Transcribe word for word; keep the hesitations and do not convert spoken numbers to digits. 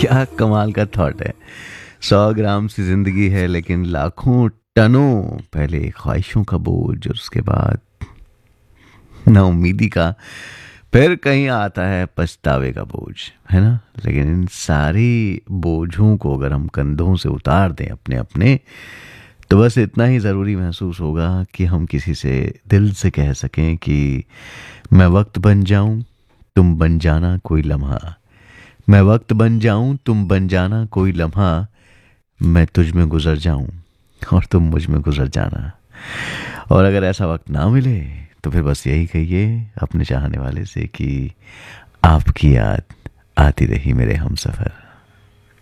क्या कमाल का थॉट है। सौ ग्राम सी जिंदगी है लेकिन लाखों टनों, पहले ख्वाहिशों का बोझ और उसके बाद ना उम्मीदी का, फिर कहीं आता है पछतावे का बोझ, है ना। लेकिन इन सारी बोझों को अगर हम कंधों से उतार दें अपने अपने, तो बस इतना ही ज़रूरी महसूस होगा कि हम किसी से दिल से कह सकें कि मैं वक्त बन जाऊं, तुम बन जाना कोई लम्हा। मैं वक्त बन जाऊं, तुम बन जाना कोई लम्हा। मैं तुझ में गुजर जाऊं और तुम मुझ में गुजर जाना। और अगर ऐसा वक्त ना मिले तो फिर बस यही कहिए अपने चाहने वाले से कि आपकी याद आती रही मेरे हमसफर।